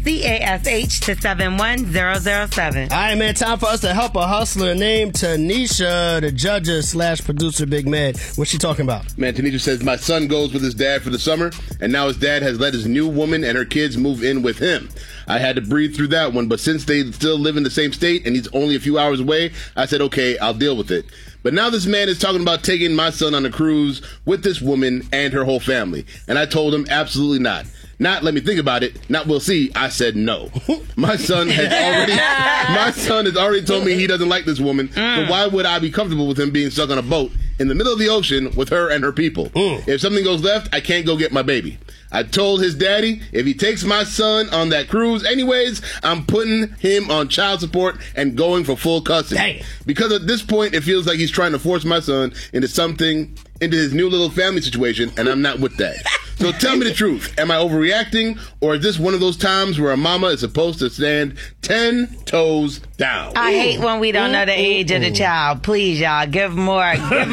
CASH to 71007. All right, man, time for us to help a hustler named Tanisha, the judge/producer Big Mad. What's she talking about? Man, Tanisha says, my son goes with his dad for the summer, and now his dad has let his new woman and her kids move in with him. I had to breathe through that one, but since they still live in the same state and he's only a few hours away, I said, okay, I'll deal with it. But now this man is talking about taking my son on a cruise with this woman and her whole family. And I told him, absolutely not. Not let me think about it. Not we'll see. I said no. My son has already told me he doesn't like this woman. So why would I be comfortable with him being stuck on a boat in the middle of the ocean with her and her people? If something goes left, I can't go get my baby. I told his daddy, if he takes my son on that cruise anyways, I'm putting him on child support and going for full custody. Dang. Because at this point, it feels like he's trying to force my son into his new little family situation, and I'm not with that. So tell me the truth. Am I overreacting, or is this one of those times where a mama is supposed to stand 10 toes down? I hate when we don't know the age of the child. Please, y'all, give more info. Because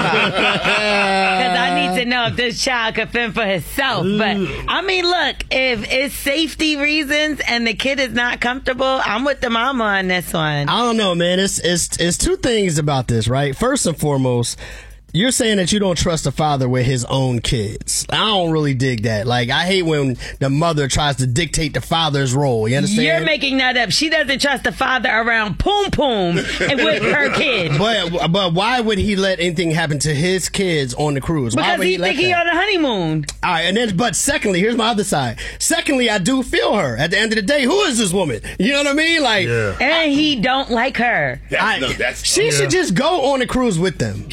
I need to know if this child can fend for himself. But, I mean, look, if it's safety reasons and the kid is not comfortable, I'm with the mama on this one. I don't know, man. It's two things about this, right? First and foremost, you're saying that you don't trust a father with his own kids. I don't really dig that. Like, I hate when the mother tries to dictate the father's role. You understand? You're making that up. She doesn't trust the father around Poom Poom and with her kid. But why would he let anything happen to his kids on the cruise? Because he think he on a honeymoon. All right, but secondly, here's my other side. Secondly, I do feel her. At the end of the day, who is this woman? You know what I mean? Like, and he don't like her. She should just go on the cruise with them.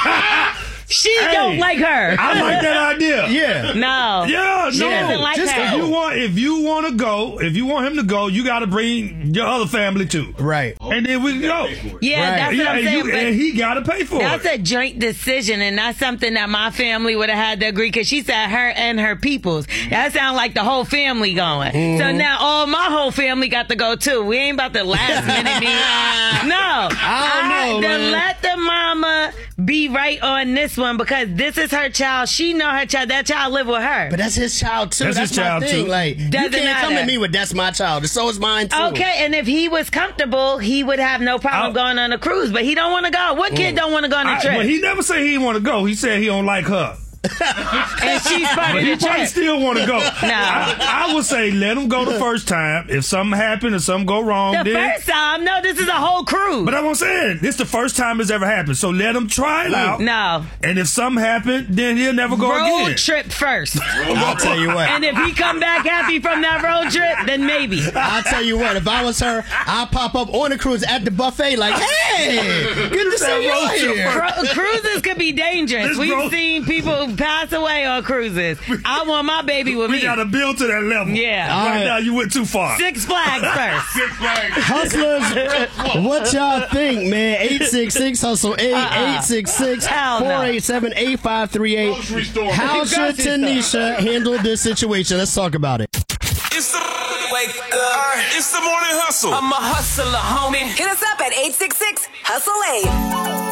She don't like her. I like that idea. Yeah. No. Yeah, she doesn't like her. If you want him to go, you got to bring your other family too. Right. And then we can go. Yeah, that's what I'm saying. And he got to pay for it. That's a joint decision, and that's something that my family would have had to agree, because she said her and her peoples. That sounds like the whole family going. So now all my whole family got to go too. We ain't about to last minute be. No. I don't know, man. Let the mama be right on this one, because this is her child. She know her child. That child live with her. But that's his child too. That's his child my thing. too. Like, you can't come at me with that's my child. So is mine too. Okay, and if he was comfortable, he would have no problem going on a cruise. But he don't want to go. What kid don't want to go on a trip? But he never said he didn't want to go. He said he don't like her. And she's part of the He probably trip. still want to go. No. I would say let him go the first time. If something happened or something go wrong, The first time? No, this is a whole cruise. But I'm saying, this is the first time it's ever happened. So let him try it out. No. And if something happened, then he'll never go again. Road trip first. I'll tell you what. And if he come back happy from that road trip, then maybe. I'll tell you what. If I was her, I'll pop up on the cruise at the buffet like, hey, good to see you here. Cruises could be dangerous. We've seen people pass away on cruises. I want my baby with me. We got to build to that level. Yeah. Right now, you went too far. Six Flags first. Six Flags. Hustlers, what y'all think, man? 866-HUSTLE-8, 866-487-8538. How should Tanisha handle this situation? Let's talk about it. It's the wake up. It's the morning hustle. I'm a hustler, homie. Hit us up at 866-HUSTLE-8.